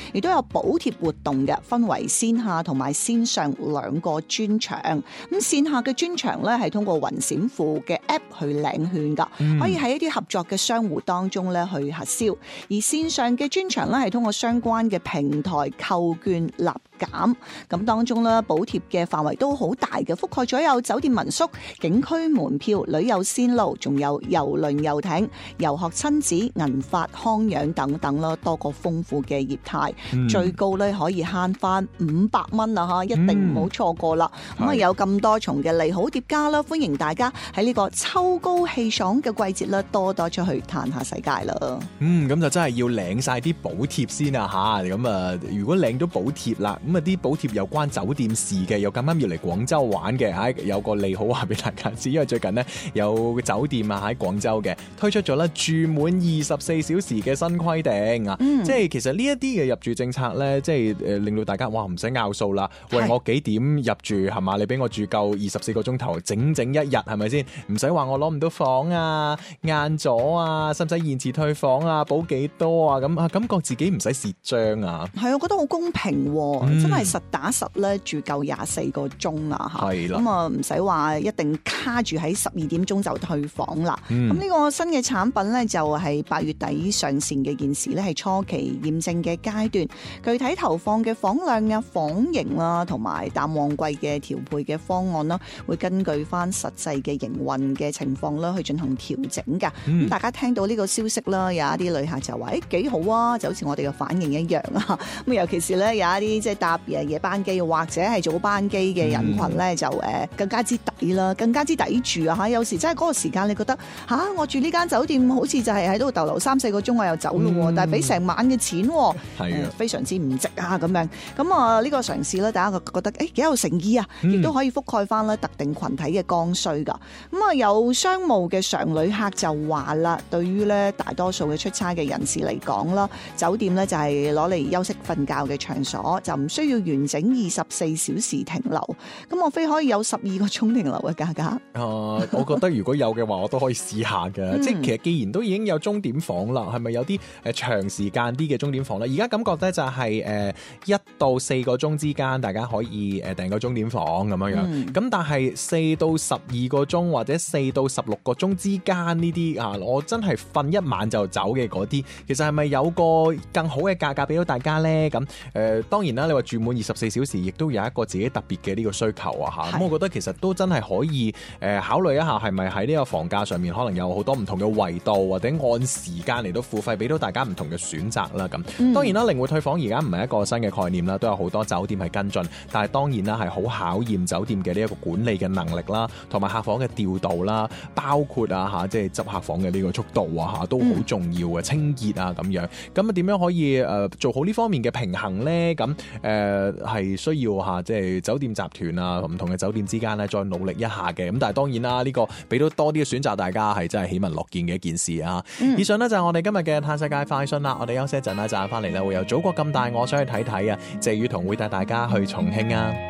亦都有補貼活動嘅，分為線下同埋線上兩個專場。咁線下嘅專場咧係通過雲閃付嘅 App 去領券噶，可以喺一啲合作嘅商戶當中咧去核銷。而線上嘅專場咧係通過相關嘅平台購券立減，咁當中咧補貼嘅範圍都好大嘅，覆蓋咗有酒店民宿、景區門票、旅遊線路，仲有郵輪遊艇、遊學親子、銀髮康養等等啦，多個豐富嘅業態，最高咧可以慳翻500蚊啊！嚇，一定唔好錯過啦。咁有咁多重嘅利好疊加啦，歡迎大家喺呢個秋高氣爽嘅季節啦，多多出去嘆下世界啦。 咁就真係要領晒啲補貼先啊嚇！咁啊，如果領到補貼啦，咁啊啲補貼有關酒店事嘅，又咁啱要嚟廣州玩嘅，有個利好話俾大家知，因為最近呢，有酒店啊喺廣州嘅推出咗咧住滿24小時嘅新規定啊，即係其實呢一啲嘅入住政策咧，即係令到大家哇唔使拗數啦，喂我幾點入住係嘛？你俾我住夠24個鐘頭，整整一日係咪先？唔使話我攞唔到房啊，晏咗啊，使唔使延遲退房啊，補幾多啊？咁啊感覺自己唔使蝕張啊。 係，我覺得好公平喎，真係實打實咧住夠24個鐘啊嚇。係啦，咁啊唔使話一定卡住喺12點鐘就退房啦。咁呢個新嘅產品咧就係8月底上線嘅件事咧，係初期驗證嘅階段，具體投放嘅房量啊、房型啊同埋淡旺季嘅調配嘅方案啦，會根據翻實際嘅營運嘅情況啦去進行調整㗎。咁大家聽到呢個消息啦，有一啲旅客就話幾好啊，就好似我哋嘅反應一樣啊。咁尤其是咧有一啲即係搭夜班機或者係早班機嘅人群咧，就更加之抵啦，更加之抵住啊嚇！有時真係嗰個時間你覺得我住呢間酒店好似就係喺度逗留3-4個鐘我又走咯，但係俾成晚嘅錢，非常之唔值啊咁樣。咁啊呢個嘗試咧，大家覺得幾有誠意啊，亦都可以覆蓋翻咧特定群體嘅剛需㗎。咁啊有商務嘅常旅客就話啦，對於咧大多數嘅出差嘅人士嚟講啦，酒店咧就係攞嚟休息瞓覺嘅場所，就唔需要完整24小時停留。咁莫非可以有12個鐘停留嘅價格？ 我覺得如果有嘅話，我都可以試下嘅。即係其實既然都已經有鐘點房啦，係咪有啲長時間啲嘅鐘點房咧？而家感覺咧就係1到4個鐘之間，大家可以訂個鐘點房咁樣樣。咁但係4到12個鐘或者4到16個鐘之間呢啲啊，我真係瞓一晚就走嘅嗰啲，其實係咪有個更好嘅價格俾到大家咧？咁當然啦，你話住滿24小時，亦都有一個自己特別嘅呢個需求啊嚇。咁我覺得其實都真係可以考慮一下，係咪喺呢個房價上面可能有好多唔同嘅維度，或者按時間嚟到付費，俾到大家唔同嘅選擇啦。咁當然啦，靈活退房而家唔係一個新嘅概念啦，都有好多酒店係跟進，但係當然啦係好考驗酒店嘅呢一個管理嘅能力啦，同埋客房嘅調度啦，包括即係執客房嘅呢個速度都好重要嘅，清潔啊咁樣。咁啊點樣可以做好呢方面嘅平衡咧？咁係需要即係酒店集團啊，唔同嘅酒店之間咧再努力一下嘅。咁但係當然啦，呢個俾到多啲嘅選擇，大家係真係喜聞樂見嘅一件事啊。以上呢就係我哋今日嘅嘆世界快訊啦。我哋休息一陣啦，陣間翻嚟咧會有祖國咁大，我想去睇睇啊。謝雨桐會帶大家去重慶啊。